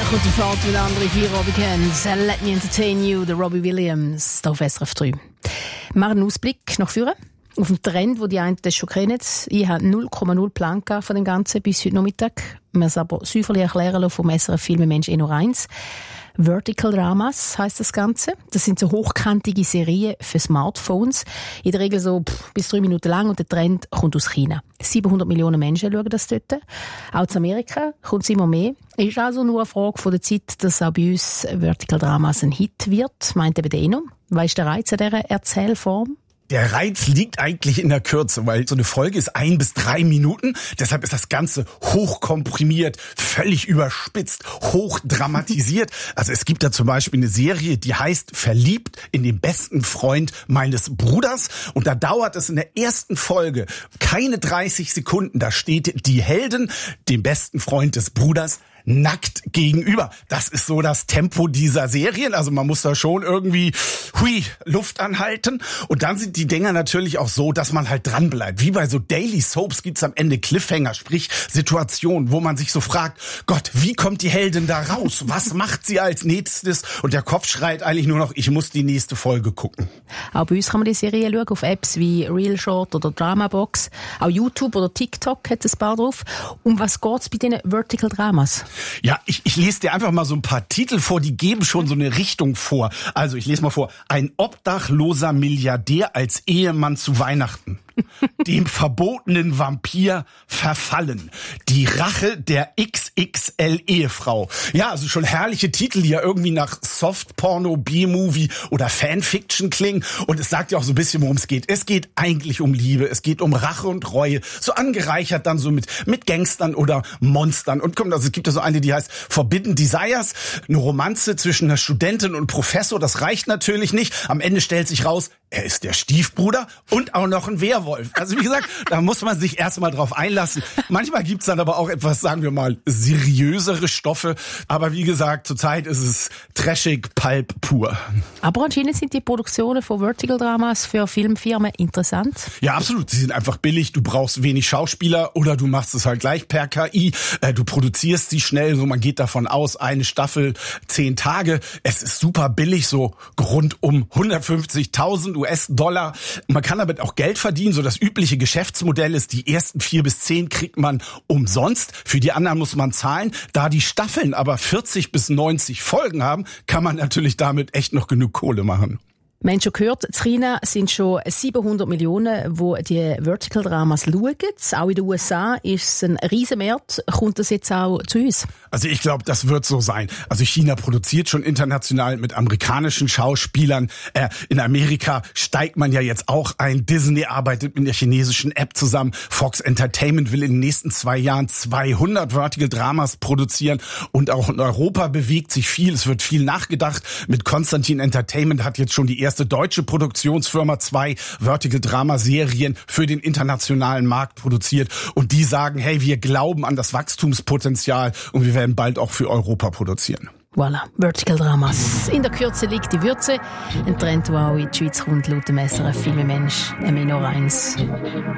kommt der Fahrt mit anderen 4 Robbie Cans. Let me entertain you, der Robbie Williams, hier auf SRF 3. Wir machen einen Ausblick nach vorne auf den Trend, den die einen schon kennen. Ich habe 0,0 Plan von dem Ganzen bis heute Nachmittag. Wir es aber säuferlich erklären lassen vom SRF Filmemensch nur eins. Vertical Dramas heisst das Ganze. Das sind so hochkantige Serien für Smartphones. In der Regel so bis 3 Minuten lang und der Trend kommt aus China. 700 Millionen Menschen schauen das dort. Auch in Amerika kommt es immer mehr. Es ist also nur eine Frage von der Zeit, dass auch bei uns Vertical Dramas ein Hit wird, meint eben der Eno. Was ist der Reiz an dieser Erzählform? Der Reiz liegt eigentlich in der Kürze, weil so eine Folge ist 1 bis 3 Minuten. Deshalb ist das Ganze hochkomprimiert, völlig überspitzt, hochdramatisiert. Also es gibt da zum Beispiel eine Serie, die heißt Verliebt in den besten Freund meines Bruders. Und da dauert es in der ersten Folge keine 30 Sekunden. Da steht die Heldin, dem besten Freund des Bruders, nackt gegenüber. Das ist so das Tempo dieser Serien. Also man muss da schon irgendwie Luft anhalten. Und dann sind die Dinger natürlich auch so, dass man halt dran bleibt. Wie bei so Daily Soaps gibt's am Ende Cliffhanger, sprich Situationen, wo man sich so fragt, Gott, wie kommt die Heldin da raus? Was macht sie als nächstes? Und der Kopf schreit eigentlich nur noch, ich muss die nächste Folge gucken. Auch bei uns kann man die Serie schauen, auf Apps wie Real Short oder Dramabox. Auch YouTube oder TikTok hat es ein paar drauf. Um was geht's bei diesen Vertical Dramas? Ja, ich lese dir einfach mal so ein paar Titel vor, die geben schon so eine Richtung vor. Also ich lese mal vor. Ein obdachloser Milliardär als Ehemann zu Weihnachten. Dem verbotenen Vampir verfallen. Die Rache der XXL-Ehefrau. Ja, also schon herrliche Titel, die ja irgendwie nach Softporno, B-Movie oder Fanfiction klingen. Und es sagt ja auch so ein bisschen, worum es geht. Es geht eigentlich um Liebe, es geht um Rache und Reue. So angereichert dann so mit Gangstern oder Monstern. Und kommt, also es gibt ja so eine, die heißt Forbidden Desires. Eine Romanze zwischen einer Studentin und Professor. Das reicht natürlich nicht. Am Ende stellt sich raus, er ist der Stiefbruder und auch noch ein Werwolf. Also wie gesagt, da muss man sich erstmal drauf einlassen. Manchmal gibt's dann aber auch etwas, sagen wir mal, seriösere Stoffe. Aber wie gesagt, zurzeit ist es trashig, Pulp pur. Aber anscheinend sind die Produktionen von Vertical Dramas für Filmfirmen interessant. Ja, absolut. Sie sind einfach billig. Du brauchst wenig Schauspieler oder du machst es halt gleich per KI. Du produzierst sie schnell. So, man geht davon aus, eine Staffel 10 Tage. Es ist super billig, so rund um 150.000 US-Dollar. Man kann damit auch Geld verdienen. So das übliche Geschäftsmodell ist, die ersten 4 bis 10 kriegt man umsonst. Für die anderen muss man zahlen. Da die Staffeln aber 40 bis 90 Folgen haben, kann man natürlich damit echt noch genug Kohle machen. Wir haben schon gehört, in China sind schon 700 Millionen, die die Vertical Dramas schauen. Auch in den USA ist es ein Riesenmarkt. Kommt das jetzt auch zu uns? Also ich glaube, das wird so sein. Also China produziert schon international mit amerikanischen Schauspielern. In Amerika steigt man ja jetzt auch ein. Disney arbeitet mit der chinesischen App zusammen. Fox Entertainment will in den nächsten 2 Jahren 200 Vertical Dramas produzieren. Und auch in Europa bewegt sich viel. Es wird viel nachgedacht. Mit Konstantin Entertainment hat jetzt schon die erste deutsche Produktionsfirma 2 Vertical Drama Serien für den internationalen Markt produziert. Und die sagen, hey, wir glauben an das Wachstumspotenzial und wir werden bald auch für Europa produzieren. Voilà, Vertical Dramas. In der Kürze liegt die Würze. Ein Trend, der auch in die Schweiz kommt, laut dem SRF Filmemensch, noch eins.